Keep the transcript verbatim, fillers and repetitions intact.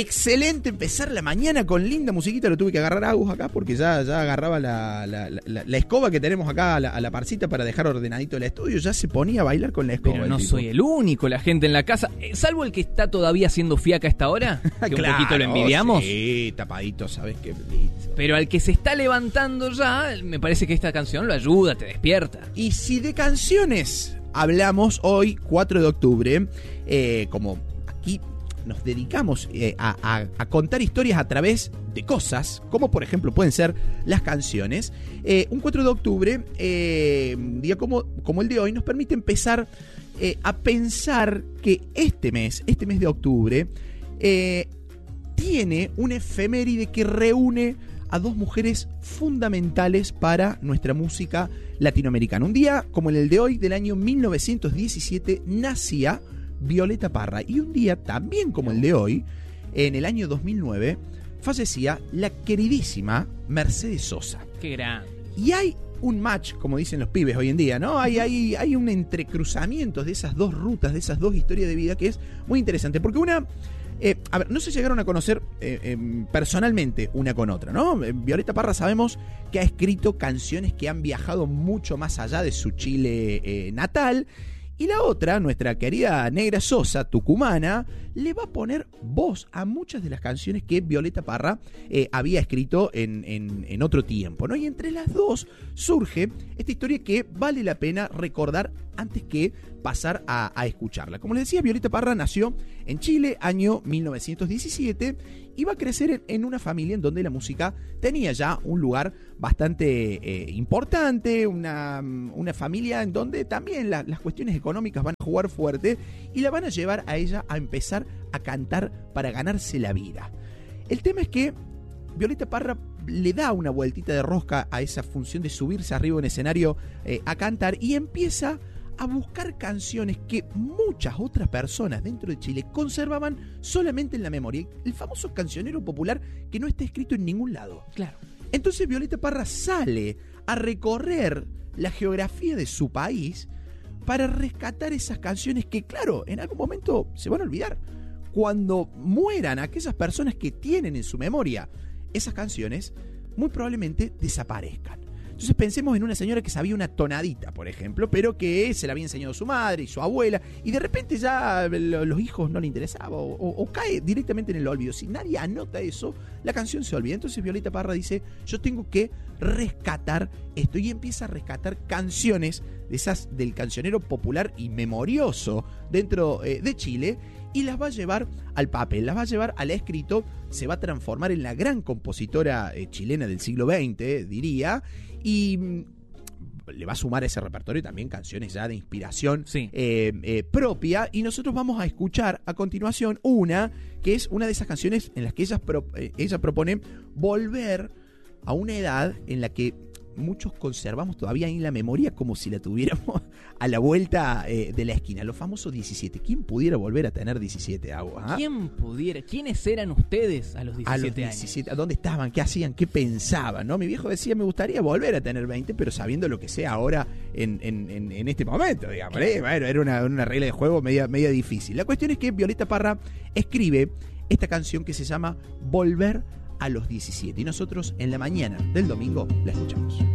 excelente empezar la mañana con linda musiquita. Lo tuve que agarrar a Agus acá porque ya, ya agarraba la, la, la, la escoba que tenemos acá a la, a la parcita para dejar ordenadito el estudio. Ya se ponía a bailar con la escoba. Pero no tipo. soy el único, la gente en la casa, eh, salvo el que está todavía haciendo fiaca a esta hora, que Claro, un poquito lo envidiamos. Sí, tapadito, ¿sabes qué? Pero al que se está levantando ya, me parece que esta canción lo ayuda, te despierta. Y si de canciones hablamos hoy, cuatro de octubre, eh, como aquí nos dedicamos eh, a, a, a contar historias a través de cosas, como por ejemplo pueden ser las canciones, eh, un cuatro de octubre, eh, un día como, como el de hoy, nos permite empezar eh, a pensar que este mes, este mes de octubre, eh, tiene una efeméride que reúne a dos mujeres fundamentales para nuestra música latinoamericana. Un día como el de hoy, del año mil novecientos diecisiete, nacía Violeta Parra. Y un día también como el de hoy, en el año dos mil nueve, fallecía la queridísima Mercedes Sosa. Qué grande. Y hay un match, como dicen los pibes hoy en día, ¿no? Hay, hay, hay un entrecruzamiento de esas dos rutas, de esas dos historias de vida que es muy interesante. Porque una... Eh, a ver, no se llegaron a conocer eh, eh, personalmente una con otra, ¿no? Violeta Parra sabemos que ha escrito canciones que han viajado mucho más allá de su Chile eh, natal. Y la otra, nuestra querida Negra Sosa, tucumana, le va a poner voz a muchas de las canciones que Violeta Parra eh, había escrito en, en, en otro tiempo, ¿no? Y entre las dos surge esta historia que vale la pena recordar antes que pasar a, a escucharla. Como les decía, Violeta Parra nació en Chile, año mil novecientos diecisiete, y va a crecer en, en una familia en donde la música tenía ya un lugar bastante eh, importante, una, una familia en donde también la, las cuestiones económicas van a jugar fuerte y la van a llevar a ella a empezar a cantar para ganarse la vida. El tema es que Violeta Parra le da una vueltita de rosca a esa función de subirse arriba en escenario eh, a cantar y empieza a buscar canciones que muchas otras personas dentro de Chile conservaban solamente en la memoria. El famoso cancionero popular que no está escrito en ningún lado. Claro. Entonces Violeta Parra sale a recorrer la geografía de su país para rescatar esas canciones que, claro, en algún momento se van a olvidar. Cuando mueran aquellas personas que tienen en su memoria esas canciones, muy probablemente desaparezcan. Entonces pensemos en una señora que sabía una tonadita, por ejemplo, pero que se la había enseñado su madre y su abuela, y de repente ya los hijos no le interesaba, o, o, o cae directamente en el olvido. Si nadie anota eso, la canción se olvida. Entonces Violeta Parra dice, yo tengo que rescatar esto, y empieza a rescatar canciones de esas del cancionero popular y memorioso dentro eh, de Chile, y las va a llevar al papel, las va a llevar al escrito, se va a transformar en la gran compositora eh, chilena del siglo veinte, diría, y mm, le va a sumar a ese repertorio también canciones ya de inspiración sí. eh, eh, propia, y nosotros vamos a escuchar a continuación una que es una de esas canciones en las que ella, pro, eh, ella propone volver a una edad en la que muchos conservamos todavía en la memoria como si la tuviéramos a la vuelta eh, de la esquina. Los famosos diecisiete. ¿Quién pudiera volver a tener diecisiete, Agua? ¿Ah? ¿Quién pudiera? ¿Quiénes eran ustedes a los diecisiete, a los diecisiete años? ¿A dónde estaban? ¿Qué hacían? ¿Qué pensaban? ¿No? Mi viejo decía, me gustaría volver a tener veinte, pero sabiendo lo que sé ahora en, en, en, en este momento, digamos. ¿eh? Bueno, era una, una regla de juego media, media difícil. La cuestión es que Violeta Parra escribe esta canción que se llama Volver a los diecisiete, y nosotros en la mañana del domingo la escuchamos.